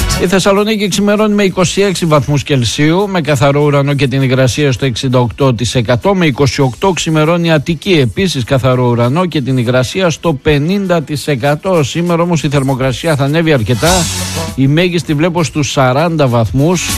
Η Θεσσαλονίκη ξημερώνει με 26 βαθμούς Κελσίου, με καθαρό ουρανό και την υγρασία στο 68%. Με 28 ξημερώνει η Αττική, επίσης καθαρό ουρανό και την υγρασία στο 50%. Σήμερα όμως η θερμοκρασία θα ανέβει αρκετά. Η μέγιστη βλέπω στους 40 βαθμούς.